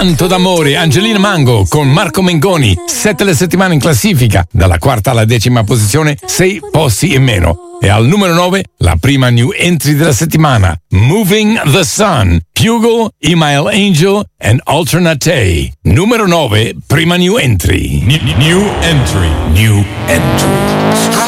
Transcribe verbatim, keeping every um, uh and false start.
Canto d'amore, Angelina Mango con Marco Mengoni, sette le settimane in classifica, dalla quarta alla decima posizione, sei posti in meno. E al numero nove, la prima new entry della settimana, Moving the Sun, Hugo, Email Angel and Alternate. Numero nove, prima new entry. New, new entry. New entry.